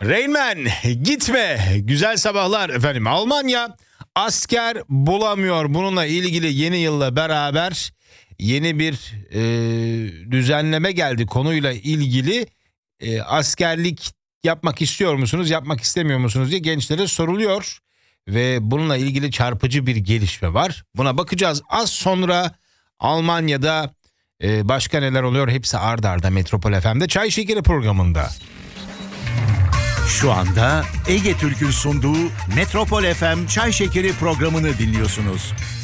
Rain Man gitme. Güzel sabahlar efendim. Almanya asker bulamıyor. Bununla ilgili yeni yılla beraber yeni bir düzenleme geldi konuyla ilgili. Askerlik yapmak istiyor musunuz, yapmak istemiyor musunuz diye gençlere soruluyor. Ve bununla ilgili çarpıcı bir gelişme var. Buna bakacağız. Az sonra Almanya'da başka neler oluyor hepsi ard arda Metropol FM'de Çay Şekeri programında. Şu anda Ege Türk'ün sunduğu Metropol FM Çay Şekeri programını dinliyorsunuz.